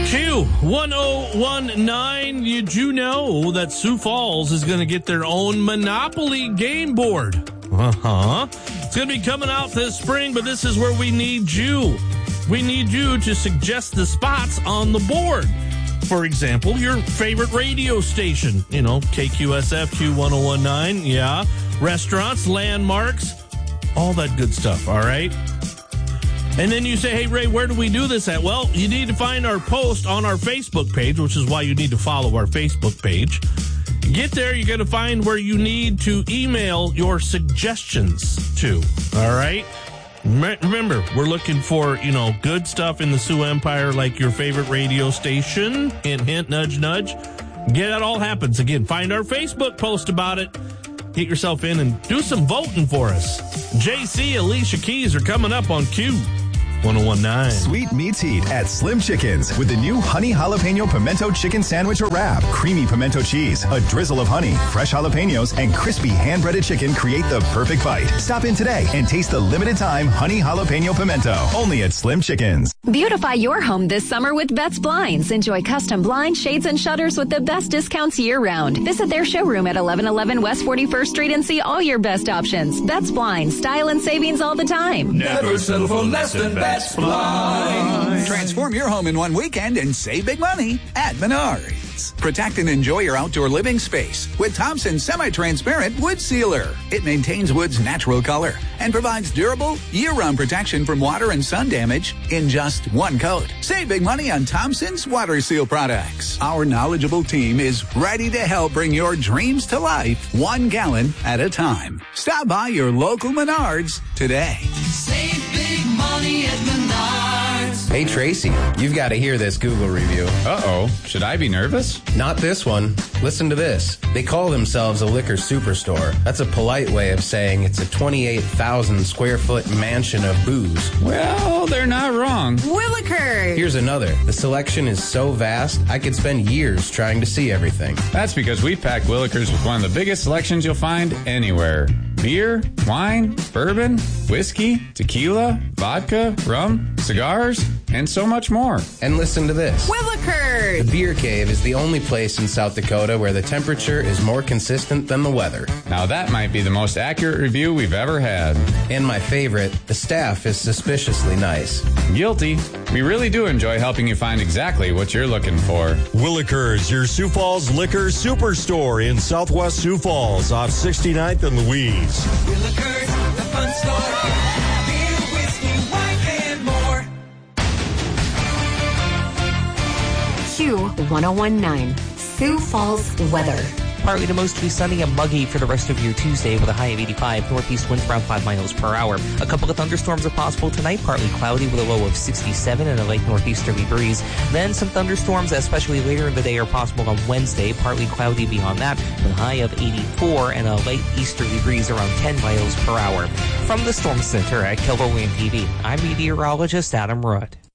Q1019, did you know that Sioux Falls is going to get their own Monopoly game board? It's going to be coming out this spring, but this is where we need you. We need you to suggest the spots on the board. For example, your favorite radio station, KQSF, Q1019, yeah. Restaurants, landmarks, all that good stuff, all right? And then you say, hey, Ray, where do we do this at? Well, you need to find our post on our Facebook page, which is why you need to follow our Facebook page. Get there, you're going to find where you need to email your suggestions to, all right? Remember, we're looking for, good stuff in the Sioux Empire, like your favorite radio station. Hint, hint, nudge, nudge. Yeah, that all happens. Again, find our Facebook post about it. Get yourself in and do some voting for us. JC, Alicia Keys are coming up on Q1019. Sweet meets heat at Slim Chickens with the new honey jalapeno pimento chicken sandwich or wrap. Creamy pimento cheese, a drizzle of honey, fresh jalapenos, and crispy hand-breaded chicken create the perfect bite. Stop in today and taste the limited time honey jalapeno pimento. Only at Slim Chickens. Beautify your home this summer with Betts Blinds. Enjoy custom blinds, shades, and shutters with the best discounts year-round. Visit their showroom at 1111 West 41st Street and see all your best options. Betts Blinds, style and savings all the time. Never settle for less than Betts Blinds. Transform your home in one weekend and save big money at Menards. Protect and enjoy your outdoor living space with Thompson Semi-Transparent Wood Sealer. It maintains wood's natural color and provides durable, year-round protection from water and sun damage in just one coat. Save big money on Thompson's Water Seal products. Our knowledgeable team is ready to help bring your dreams to life 1 gallon at a time. Stop by your local Menards today. Save big money at Menards. Hey, Tracy, you've got to hear this Google review. Uh-oh. Should I be nervous? Not this one. Listen to this. They call themselves a liquor superstore. That's a polite way of saying it's a 28,000 square foot mansion of booze. Well, they're not wrong. Willikers. Here's another. The selection is so vast, I could spend years trying to see everything. That's because we packed Willikers with one of the biggest selections you'll find anywhere. Beer, wine, bourbon, whiskey, tequila, vodka, rum, cigars, and so much more. And listen to this. Willikers. The Beer Cave is the only place in South Dakota where the temperature is more consistent than the weather. Now that might be the most accurate review we've ever had. And my favorite, the staff is suspiciously nice. Guilty. We really do enjoy helping you find exactly what you're looking for. Willikers, your Sioux Falls liquor superstore in Southwest Sioux Falls off 69th and Louise. Willikers, the fun store. Beer, whiskey, wine, and more. Q1019, Sioux Falls weather. Partly to mostly sunny and muggy for the rest of your Tuesday with a high of 85. Northeast winds around 5 miles per hour. A couple of thunderstorms are possible tonight. Partly cloudy with a low of 67 and a light northeasterly breeze. Then some thunderstorms, especially later in the day, are possible on Wednesday. Partly cloudy beyond that with a high of 84 and a light easterly breeze around 10 miles per hour. From the Storm Center at Keller Williams TV, I'm meteorologist Adam Rudd.